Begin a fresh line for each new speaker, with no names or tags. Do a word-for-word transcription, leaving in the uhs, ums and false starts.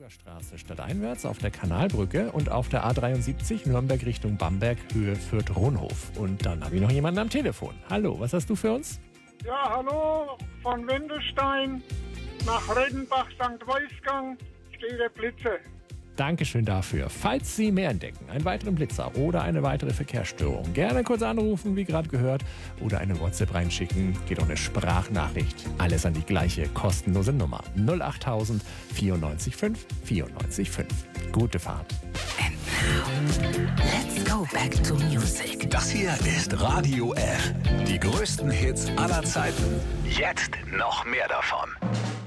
Straße stadteinwärts auf der Kanalbrücke und auf der A dreiundsiebzig Nürnberg Richtung Bamberg, Höhe Fürth-Ronhof. Und dann habe ich noch jemanden am Telefon. Hallo, was hast du für uns?
Ja, hallo, von Wendelstein nach Redenbach Sankt Wolfgang steht der Blitze.
Dankeschön dafür. Falls Sie mehr entdecken, einen weiteren Blitzer oder eine weitere Verkehrsstörung, gerne kurz anrufen, wie gerade gehört, oder eine WhatsApp reinschicken. Geht auch eine Sprachnachricht. Alles an die gleiche kostenlose Nummer. null achttausend vierundneunzig fünf vierundneunzig fünf. Gute Fahrt.
And now, let's go back to music.
Das hier ist Radio F. Die größten Hits aller Zeiten. Jetzt noch mehr davon.